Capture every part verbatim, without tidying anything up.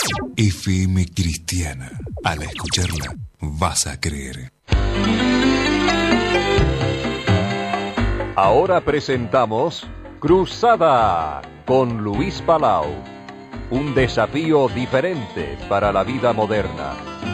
F M Cristiana. Al escucharla, vas a creer. Ahora presentamos Cruzada con Luis Palau. Un desafío diferente para la vida moderna.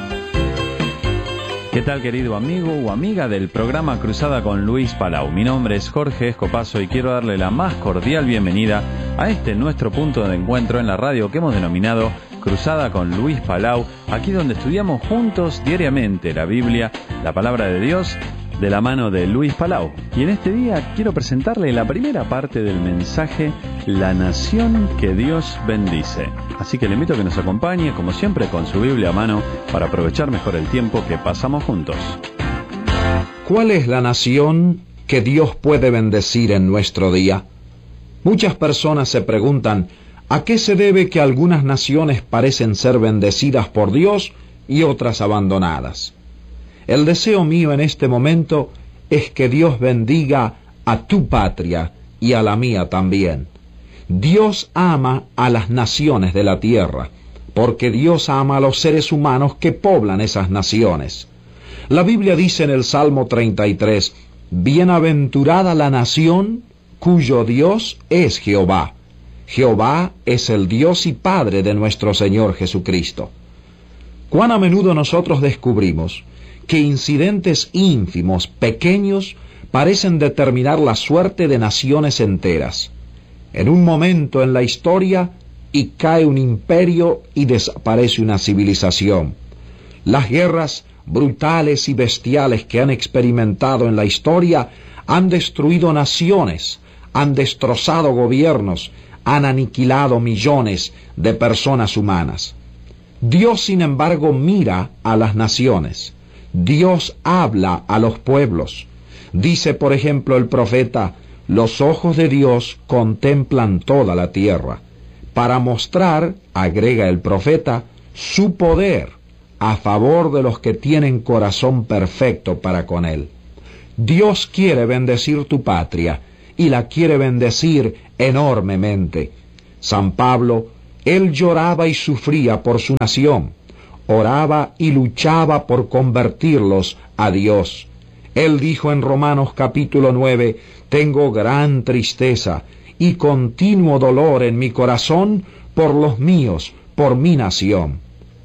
¿Qué tal, querido amigo o amiga del programa Cruzada con Luis Palau? Mi nombre es Jorge Escopazo y quiero darle la más cordial bienvenida a este nuestro punto de encuentro en la radio que hemos denominado Cruzada con Luis Palau, aquí donde estudiamos juntos diariamente la Biblia, la palabra de Dios, de la mano de Luis Palau. Y en este día quiero presentarle la primera parte del mensaje, La nación que Dios bendice. Así que le invito a que nos acompañe, como siempre, con su Biblia a mano para aprovechar mejor el tiempo que pasamos juntos. ¿Cuál es la nación que Dios puede bendecir en nuestro día? Muchas personas se preguntan, ¿a qué se debe que algunas naciones parecen ser bendecidas por Dios y otras abandonadas? El deseo mío en este momento es que Dios bendiga a tu patria y a la mía también. Dios ama a las naciones de la tierra, porque Dios ama a los seres humanos que poblan esas naciones. La Biblia dice en el Salmo treinta y tres, Bienaventurada la nación cuyo Dios es Jehová. Jehová es el Dios y Padre de nuestro Señor Jesucristo. Cuán a menudo nosotros descubrimos que incidentes ínfimos, pequeños, parecen determinar la suerte de naciones enteras. En un momento en la historia, y cae un imperio y desaparece una civilización. Las guerras brutales y bestiales que han experimentado en la historia han destruido naciones, han destrozado gobiernos, han aniquilado millones de personas humanas. Dios, sin embargo, mira a las naciones. Dios habla a los pueblos. Dice, por ejemplo, el profeta, los ojos de Dios contemplan toda la tierra, para mostrar, agrega el profeta, su poder a favor de los que tienen corazón perfecto para con Él. Dios quiere bendecir tu patria, y la quiere bendecir enormemente. San Pablo, él lloraba y sufría por su nación, oraba y luchaba por convertirlos a Dios. Él dijo en Romanos capítulo nueve, tengo gran tristeza y continuo dolor en mi corazón por los míos, por mi nación.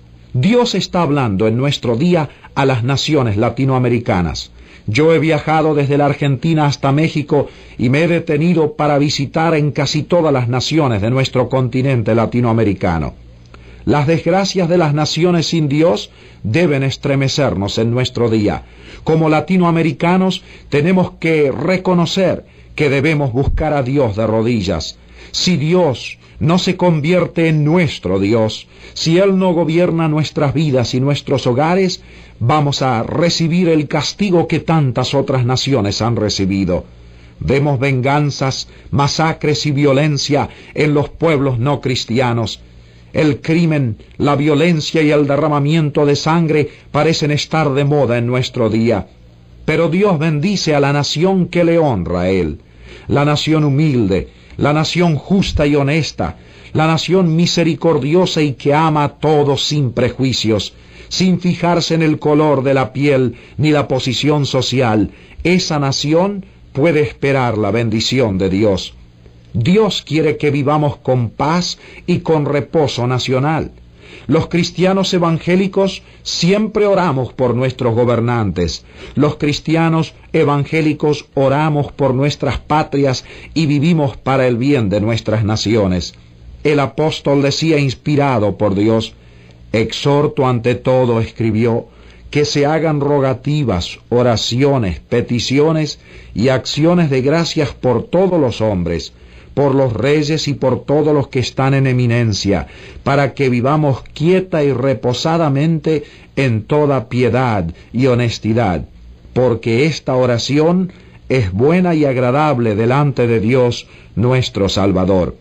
Dios está hablando en nuestro día a las naciones latinoamericanas. Yo he viajado desde la Argentina hasta México y me he detenido para visitar en casi todas las naciones de nuestro continente latinoamericano. Las desgracias de las naciones sin Dios deben estremecernos en nuestro día. Como latinoamericanos tenemos que reconocer que debemos buscar a Dios de rodillas. Si Dios no se convierte en nuestro Dios, si Él no gobierna nuestras vidas y nuestros hogares, vamos a recibir el castigo que tantas otras naciones han recibido. Vemos venganzas, masacres y violencia en los pueblos no cristianos. El crimen, la violencia y el derramamiento de sangre parecen estar de moda en nuestro día. Pero Dios bendice a la nación que le honra a Él, la nación humilde, la nación justa y honesta, la nación misericordiosa y que ama a todos sin prejuicios, sin fijarse en el color de la piel ni la posición social. Esa nación puede esperar la bendición de Dios. Dios quiere que vivamos con paz y con reposo nacional. Los cristianos evangélicos siempre oramos por nuestros gobernantes. Los cristianos evangélicos oramos por nuestras patrias y vivimos para el bien de nuestras naciones. El apóstol decía, inspirado por Dios, exhorto ante todo, escribió, que se hagan rogativas, oraciones, peticiones y acciones de gracias por todos los hombres, por los reyes y por todos los que están en eminencia, para que vivamos quieta y reposadamente en toda piedad y honestidad, porque esta oración es buena y agradable delante de Dios nuestro Salvador.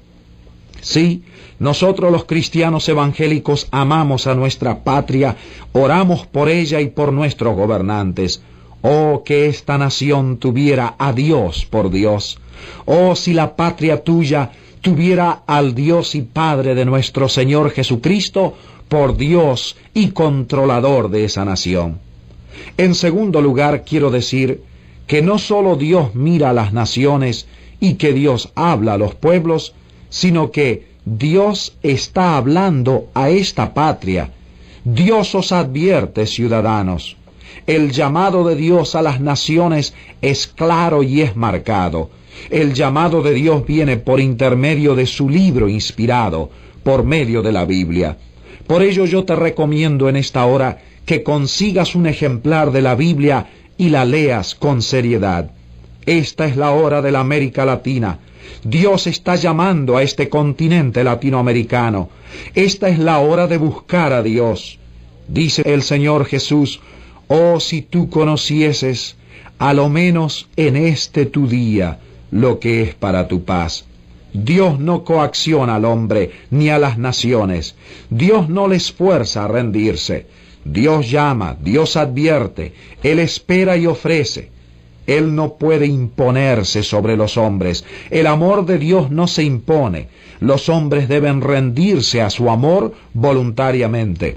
Sí, nosotros los cristianos evangélicos amamos a nuestra patria, oramos por ella y por nuestros gobernantes. Oh, que esta nación tuviera a Dios por Dios. Oh, si la patria tuya tuviera al Dios y Padre de nuestro Señor Jesucristo por Dios y controlador de esa nación. En segundo lugar, quiero decir que no solo Dios mira a las naciones y que Dios habla a los pueblos, sino que Dios está hablando a esta patria. Dios os advierte, ciudadanos. El llamado de Dios a las naciones es claro y es marcado. El llamado de Dios viene por intermedio de su libro inspirado, por medio de la Biblia. Por ello yo te recomiendo en esta hora que consigas un ejemplar de la Biblia y la leas con seriedad. Esta es la hora de la América Latina. Dios está llamando a este continente latinoamericano. Esta es la hora de buscar a Dios. Dice el Señor Jesús: oh, si tú conocieses, a lo menos en este tu día, lo que es para tu paz. Dios no coacciona al hombre ni a las naciones. Dios no les fuerza a rendirse. Dios llama, Dios advierte, Él espera y ofrece. Él no puede imponerse sobre los hombres. El amor de Dios no se impone. Los hombres deben rendirse a su amor voluntariamente.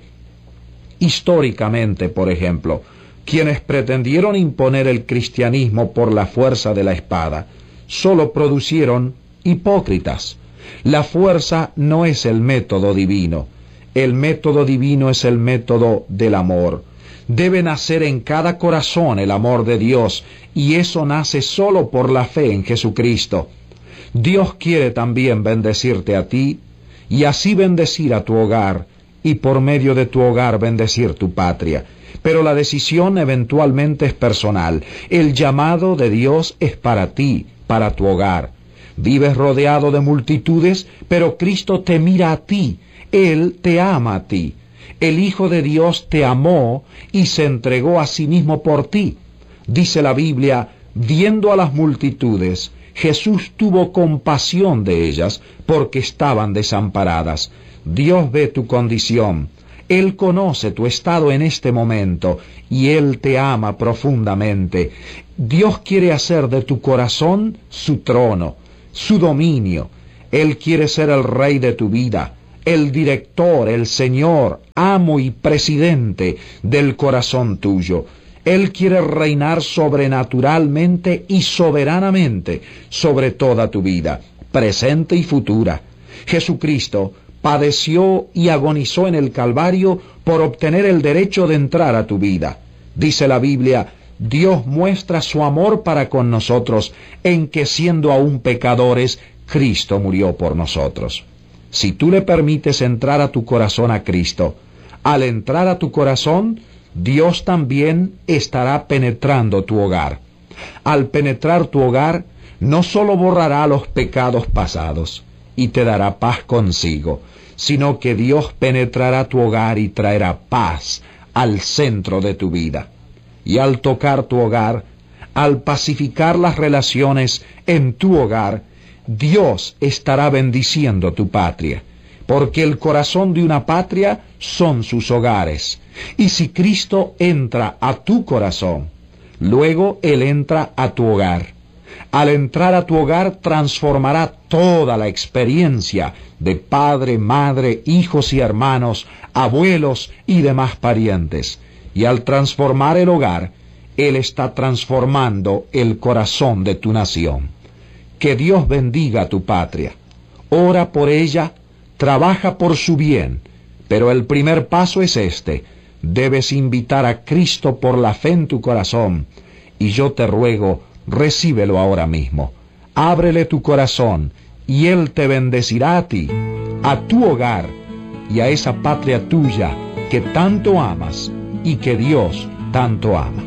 Históricamente, por ejemplo, quienes pretendieron imponer el cristianismo por la fuerza de la espada, solo producieron hipócritas. La fuerza no es el método divino. El método divino es el método del amor. Debe nacer en cada corazón el amor de Dios, y eso nace solo por la fe en Jesucristo. Dios quiere también bendecirte a ti, y así bendecir a tu hogar, y por medio de tu hogar bendecir tu patria. Pero la decisión eventualmente es personal. El llamado de Dios es para ti, para tu hogar. Vives rodeado de multitudes, pero Cristo te mira a ti. Él te ama a ti. El Hijo de Dios te amó y se entregó a sí mismo por ti. Dice la Biblia: viendo a las multitudes, Jesús tuvo compasión de ellas porque estaban desamparadas. Dios ve tu condición. Él conoce tu estado en este momento y Él te ama profundamente. Dios quiere hacer de tu corazón su trono, su dominio. Él quiere ser el rey de tu vida, el director, el Señor, amo y presidente del corazón tuyo. Él quiere reinar sobrenaturalmente y soberanamente sobre toda tu vida, presente y futura. Jesucristo padeció y agonizó en el Calvario por obtener el derecho de entrar a tu vida. Dice la Biblia: Dios muestra su amor para con nosotros en que, siendo aún pecadores, Cristo murió por nosotros. Si tú le permites entrar a tu corazón a Cristo, al entrar a tu corazón, Dios también estará penetrando tu hogar. Al penetrar tu hogar, no solo borrará los pecados pasados y te dará paz consigo, sino que Dios penetrará tu hogar y traerá paz al centro de tu vida. Y al tocar tu hogar, al pacificar las relaciones en tu hogar, Dios estará bendiciendo tu patria, porque el corazón de una patria son sus hogares. Y si Cristo entra a tu corazón, luego Él entra a tu hogar. Al entrar a tu hogar transformará toda la experiencia de padre, madre, hijos y hermanos, abuelos y demás parientes. Y al transformar el hogar, Él está transformando el corazón de tu nación. Que Dios bendiga a tu patria. Ora por ella, trabaja por su bien, pero el primer paso es este: debes invitar a Cristo por la fe en tu corazón, y yo te ruego, recíbelo ahora mismo. Ábrele tu corazón, y Él te bendecirá a ti, a tu hogar, y a esa patria tuya que tanto amas y que Dios tanto ama.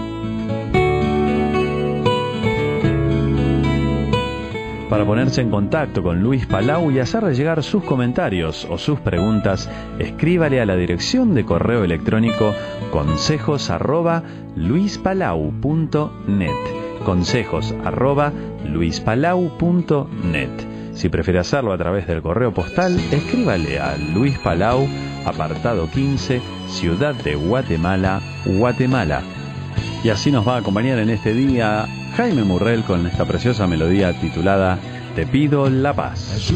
Para ponerse en contacto con Luis Palau y hacerle llegar sus comentarios o sus preguntas, escríbale a la dirección de correo electrónico consejos arroba luispalau punto net. Consejos arroba luispalau punto net. Si prefiere hacerlo a través del correo postal, escríbale a Luis Palau, apartado quince, Ciudad de Guatemala, Guatemala. Y así nos va a acompañar en este día Jaime Murrell con esta preciosa melodía titulada te pido la paz.